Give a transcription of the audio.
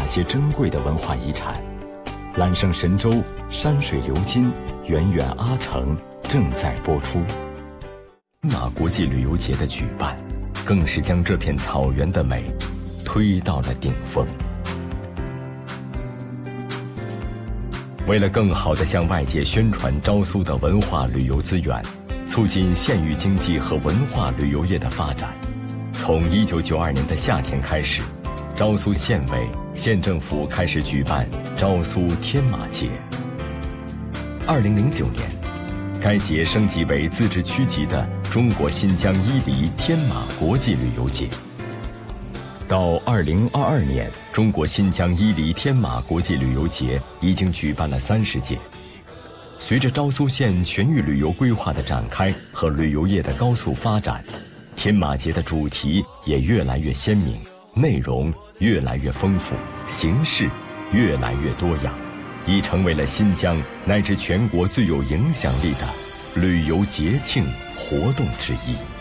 些珍贵的文化遗产？揽胜神州，山水流金，远远阿城正在播出。天马国际旅游节的举办，更是将这片草原的美推到了顶峰。为了更好地向外界宣传昭苏的文化旅游资源，促进县域经济和文化旅游业的发展，从1992年的夏天开始，昭苏县委、县政府开始举办昭苏天马节。2009年，该节升级为自治区级的中国新疆伊犁天马国际旅游节。到2022年，中国新疆伊犁天马国际旅游节已经举办了30届。随着昭苏县全域旅游规划的展开和旅游业的高速发展，天马节的主题也越来越鲜明，内容越来越丰富，形式越来越多样，已成为了新疆乃至全国最有影响力的旅游节庆活动之一。